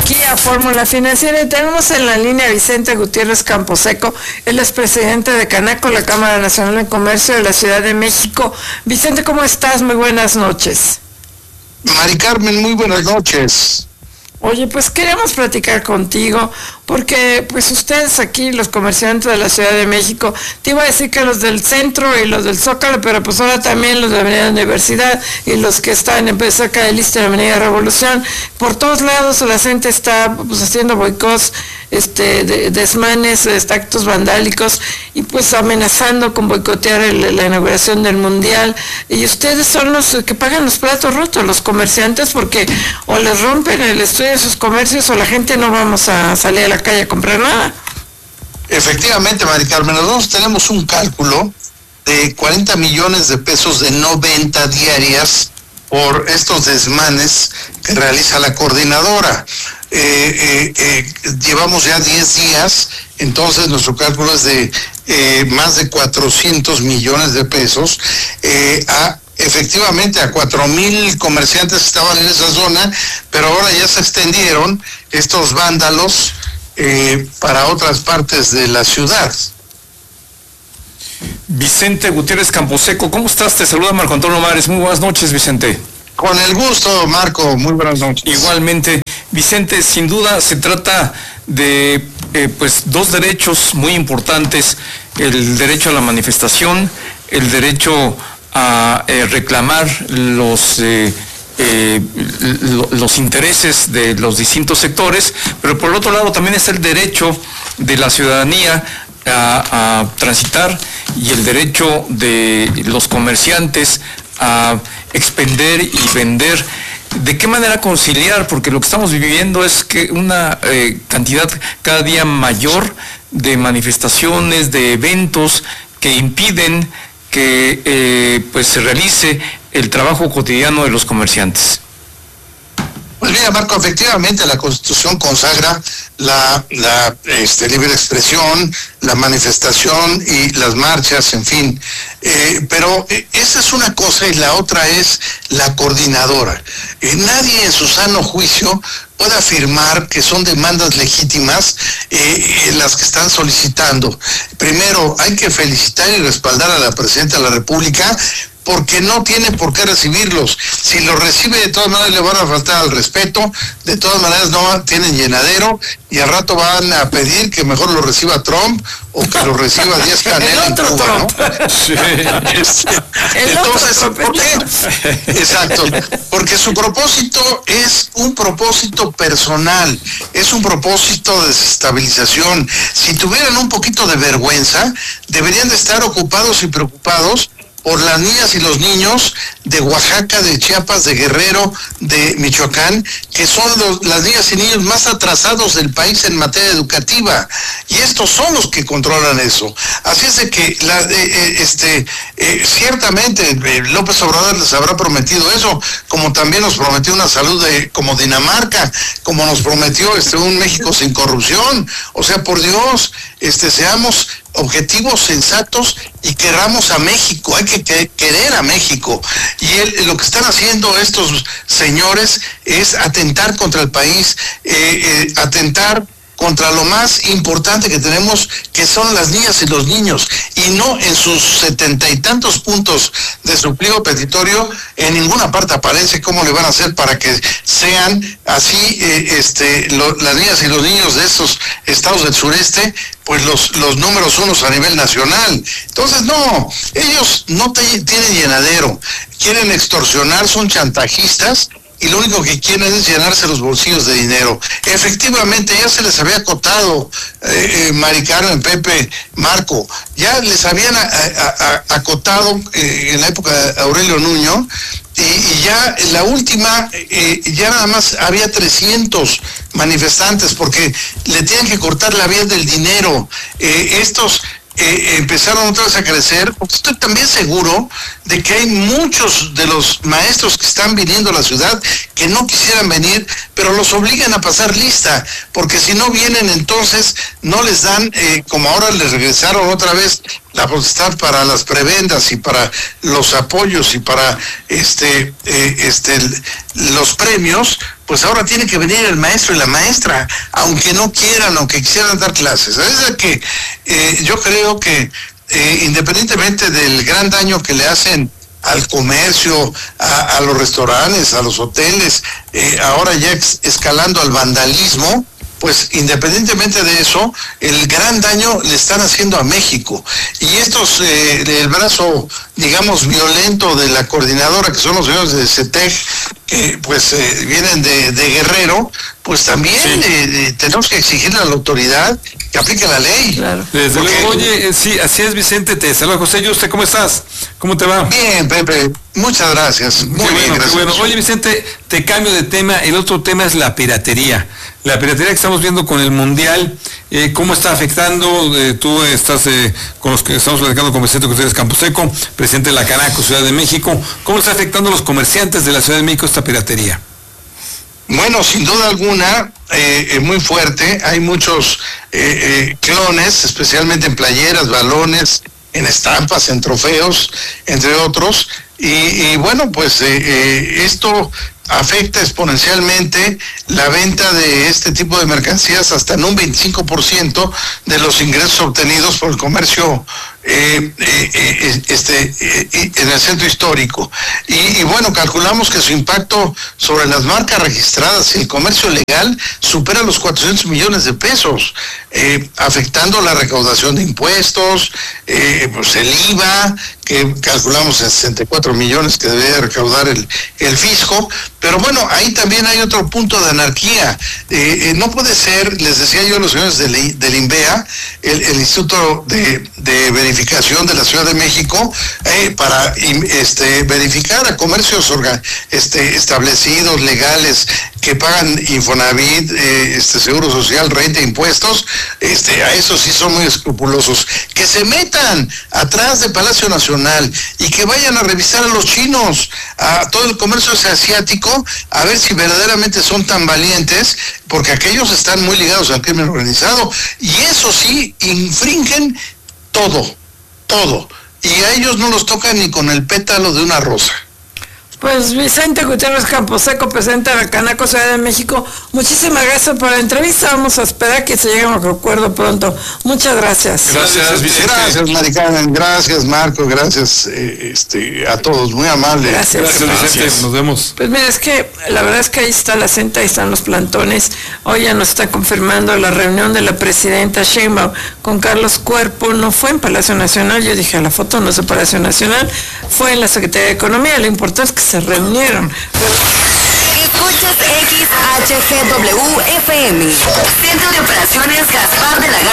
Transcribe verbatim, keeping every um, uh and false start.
aquí a Fórmula Financiera y tenemos en la línea a Vicente Gutiérrez Camposeco, él es presidente de Canaco, la Cámara Nacional de Comercio de la Ciudad de México. Vicente, ¿cómo estás? Muy buenas noches. Mari Carmen, muy buenas noches. Oye, pues queríamos platicar contigo, porque pues ustedes aquí, los comerciantes de la Ciudad de México, te iba a decir que los del centro y los del Zócalo, pero pues ahora también los de la Avenida Universidad y los que están en cerca de Lista de la Avenida Revolución, por todos lados la gente está pues haciendo boicots, este, de, desmanes, este, actos vandálicos y pues amenazando con boicotear el, la inauguración del Mundial. Y ustedes son los que pagan los platos rotos, los comerciantes, porque o les rompen el estudio de sus comercios o la gente no vamos a salir a la calle a comprar nada. Efectivamente, Mari Carmen, nosotros tenemos un cálculo de cuarenta millones de pesos de no venta diarias por estos desmanes que realiza la coordinadora. Eh, eh, eh, llevamos ya diez días, entonces nuestro cálculo es de eh, más de cuatrocientos millones de pesos, eh, a efectivamente a cuatro mil comerciantes que estaban en esa zona, pero ahora ya se extendieron estos vándalos eh, para otras partes de la ciudad. Vicente Gutiérrez Camposeco, ¿cómo estás? Te saluda Marco Antonio Mares. Muy buenas noches, Vicente. Con el gusto, Marco. Muy buenas noches. Igualmente, Vicente, sin duda se trata de eh, pues dos derechos muy importantes: el derecho a la manifestación, el derecho a eh, reclamar los eh, eh, los intereses de los distintos sectores, pero por el otro lado también está el derecho de la ciudadanía a, a transitar y el derecho de los comerciantes a expender y vender. ¿De qué manera conciliar? Porque lo que estamos viviendo es que una eh, cantidad cada día mayor de manifestaciones, de eventos que impiden que eh, pues se realice el trabajo cotidiano de los comerciantes. Pues mira, Marco, efectivamente la Constitución consagra la, la este, libre expresión, la manifestación y las marchas, en fin. Eh, pero eh, esa es una cosa y la otra es la coordinadora. Eh, nadie en su sano juicio puede afirmar que son demandas legítimas eh, las que están solicitando. Primero, hay que felicitar y respaldar a la Presidenta de la República, porque no tiene por qué recibirlos. Si los recibe, de todas maneras le van a faltar al respeto, de todas maneras no tienen llenadero, y al rato van a pedir que mejor lo reciba Trump, o que lo reciba Díaz Canel en Cuba, ¿no? Sí. Entonces, ¿por qué? Exacto, porque su propósito es un propósito personal, es un propósito de desestabilización. Si tuvieran un poquito de vergüenza, deberían de estar ocupados y preocupados por las niñas y los niños de Oaxaca, de Chiapas, de Guerrero, de Michoacán, que son los, las niñas y niños más atrasados del país en materia educativa, y estos son los que controlan eso. Así es de que la, eh, este eh, ciertamente eh, López Obrador les habrá prometido eso, como también nos prometió una salud de, como Dinamarca, como nos prometió este un México sin corrupción. O sea, por Dios, este seamos objetivos, sensatos, y querramos a México. Hay que, que querer a México, y él, lo que están haciendo estos señores es atentar contra el país, eh, eh, atentar contra lo más importante que tenemos, que son las niñas y los niños, y no en sus setenta y tantos puntos de su pliego petitorio, en ninguna parte aparece cómo le van a hacer para que sean así eh, este lo, las niñas y los niños de estos estados del sureste, pues los, los números unos a nivel nacional. Entonces, no, ellos no te, tienen llenadero, quieren extorsionar, son chantajistas, y lo único que quieren es llenarse los bolsillos de dinero. Efectivamente, ya se les había acotado, eh, eh, Mari Carmen, Pepe, Marco, ya les habían a, a, a, acotado eh, en la época de Aurelio Nuño, y, y ya la última, eh, ya nada más había trescientos manifestantes, porque le tienen que cortar la vía del dinero. Eh, estos eh, empezaron otra vez a crecer, porque estoy también seguro de que hay muchos de los maestros que están viniendo a la ciudad que no quisieran venir, pero los obligan a pasar lista, porque si no vienen entonces no les dan, eh, como ahora les regresaron otra vez la potestad para las prebendas y para los apoyos y para este eh, este los premios, pues ahora tiene que venir el maestro y la maestra, aunque no quieran, aunque quisieran dar clases. Es de que eh, yo creo que eh, independientemente del gran daño que le hacen al comercio, a, a los restaurantes, a los hoteles, eh, ahora ya ex, escalando al vandalismo, pues independientemente de eso, el gran daño le están haciendo a México. Y estos, eh, el brazo, digamos, violento de la coordinadora, que son los señores de CETEC, que pues eh, vienen de, de Guerrero, pues también sí. eh, tenemos que exigirle a la autoridad que aplique la ley. Claro. Desde Porque, luego, oye, sí, así es, Vicente, te saluda José. ¿Y usted cómo estás? ¿Cómo te va? Bien, Pepe, muchas gracias. Muy qué bien, bueno, gracias. Qué bueno. Oye, Vicente, te cambio de tema. El otro tema es la piratería. La piratería que estamos viendo con el Mundial, eh, ¿cómo está afectando? Eh, tú estás eh, con los que estamos platicando con Vicente Gutiérrez Camposeco, presidente de la Canaco, Ciudad de México. ¿Cómo está afectando a los comerciantes de la Ciudad de México esta piratería? Bueno, sin duda alguna, eh, eh, muy fuerte. Hay muchos eh, eh, clones, especialmente en playeras, balones, en estampas, en trofeos, entre otros. Y, y bueno, pues eh, eh, esto afecta exponencialmente la venta de este tipo de mercancías hasta en un veinticinco por ciento de los ingresos obtenidos por el comercio eh, eh, eh, este, eh, en el centro histórico. Y, y bueno, calculamos que su impacto sobre las marcas registradas y el comercio legal supera los cuatrocientos millones de pesos, eh, afectando la recaudación de impuestos, eh, pues el I V A, que calculamos en sesenta y cuatro millones que debe recaudar el, el fisco. Pero bueno, ahí también hay otro punto de anarquía. Eh, eh, no puede ser, les decía yo a los señores del, del INVEA, el, el Instituto de, de Verificación de la Ciudad de México, eh, para este, verificar a comercios orga, este, establecidos, legales, que pagan Infonavit, eh, este, Seguro Social, renta, impuestos, este, a esos sí son muy escrupulosos. Que se metan atrás de Palacio Nacional y que vayan a revisar a los chinos, a todo el comercio asiático, a ver si verdaderamente son tan valientes, porque aquellos están muy ligados al crimen organizado, y eso sí, infringen todo, todo, y a ellos no los tocan ni con el pétalo de una rosa. Pues Vicente Gutiérrez Camposeco, presidente de la Canaco, Ciudad de México, muchísimas gracias por la entrevista. Vamos a esperar que se llegue a un acuerdo pronto. Muchas gracias. Gracias, Vicente. Gracias, Mari Carmen. Gracias, Marco. Gracias eh, este, a todos. Muy amable. Gracias. Gracias, Vicente. Gracias. Nos vemos. Pues mira, es que la verdad es que ahí está la cinta, ahí están los plantones. Hoy ya nos está confirmando la reunión de la presidenta Sheinbaum con Carlos Cuerpo. No fue en Palacio Nacional. Yo dije, la foto no es de Palacio Nacional. Fue en la Secretaría de Economía. Lo importante es que se reunieron. Escuchas X H G W F M, Centro de Operaciones Gaspar de la